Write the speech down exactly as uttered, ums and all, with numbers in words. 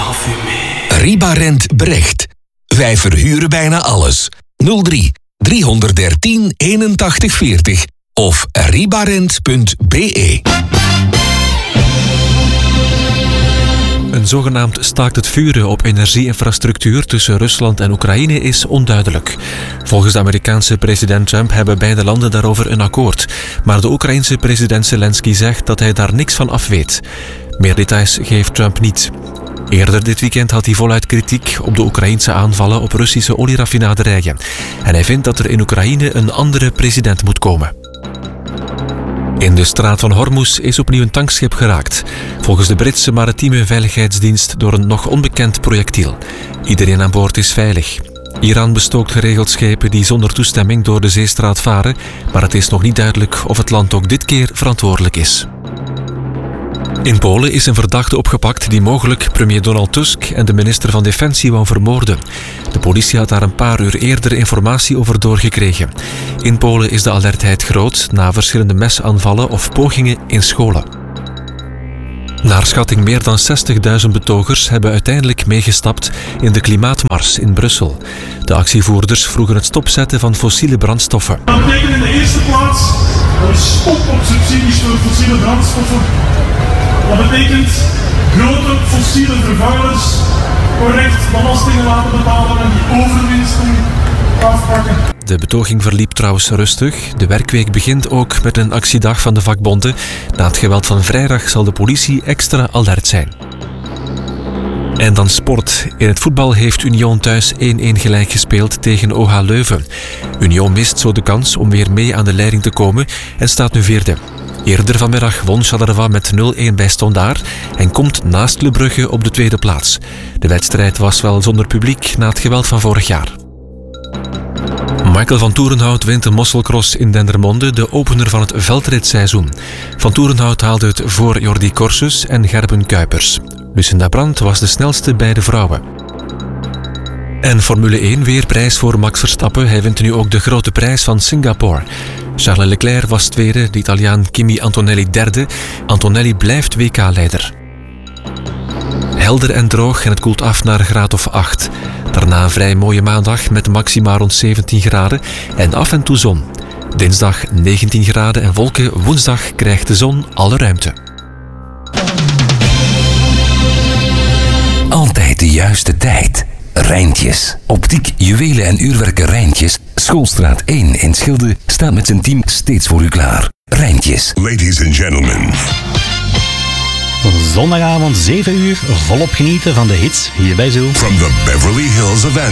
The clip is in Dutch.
Ribarent Brecht. Wij verhuren bijna alles. nul drie driehonderddertien eenentachtig veertig of ribarent punt be. Een zogenaamd staakt het vuren op energieinfrastructuur tussen Rusland en Oekraïne is onduidelijk. Volgens de Amerikaanse president Trump hebben beide landen daarover een akkoord. Maar de Oekraïense president Zelensky zegt dat hij daar niks van af weet. Meer details geeft Trump niet. Eerder dit weekend had hij voluit kritiek op de Oekraïense aanvallen op Russische olieraffinaderijen. En hij vindt dat er in Oekraïne een andere president moet komen. In de straat van Hormuz is opnieuw een tankschip geraakt. Volgens de Britse maritieme veiligheidsdienst door een nog onbekend projectiel. Iedereen aan boord is veilig. Iran bestookt geregeld schepen die zonder toestemming door de zeestraat varen, maar het is nog niet duidelijk of het land ook dit keer verantwoordelijk is. In Polen is een verdachte opgepakt die mogelijk premier Donald Tusk en de minister van Defensie wou vermoorden. De politie had daar een paar uur eerder informatie over doorgekregen. In Polen is de alertheid groot na verschillende mesaanvallen of pogingen in scholen. Naar schatting meer dan zestigduizend betogers hebben uiteindelijk meegestapt in de klimaatmars in Brussel. De actievoerders vroegen het stopzetten van fossiele brandstoffen. Dat betekent in de eerste plaats een stop op subsidies voor fossiele brandstoffen. Dat betekent grote fossiele vervuilers correct belastingen laten betalen en die overwinsten afpakken. De betoging verliep trouwens rustig. De werkweek begint ook met een actiedag van de vakbonden. Na het geweld van vrijdag zal de politie extra alert zijn. En dan sport. In het voetbal heeft Union thuis één-één gelijk gespeeld tegen O H Leuven. Union mist zo de kans om weer mee aan de leiding te komen en staat nu vierde. Eerder vanmiddag won Charleroi met nul-één bij Standaard en komt naast Club Brugge op de tweede plaats. De wedstrijd was wel zonder publiek na het geweld van vorig jaar. Michael van Toerenhout wint de Mosselcross in Dendermonde, de opener van het veldritseizoen. Van Toerenhout haalde het voor Jordi Corsus en Gerben Kuipers. Lucinda Brandt was de snelste bij de vrouwen. En Formule één weer prijs voor Max Verstappen. Hij wint nu ook de grote prijs van Singapore. Charles Leclerc was tweede, de Italiaan Kimi Antonelli derde. Antonelli blijft W K-leider. Helder en droog en het koelt af naar een graad of acht. Daarna een vrij mooie maandag met maxima rond zeventien graden en af en toe zon. Dinsdag negentien graden en wolken. Woensdag krijgt de zon alle ruimte. Altijd de juiste tijd. Rijntjes. Optiek, juwelen en uurwerken Rijntjes. Schoolstraat één in Schilde staat met zijn team steeds voor u klaar. Rijntjes. Ladies and gentlemen. Zondagavond zeven uur, volop genieten van de hits hier bij Zoo. From the Beverly Hills of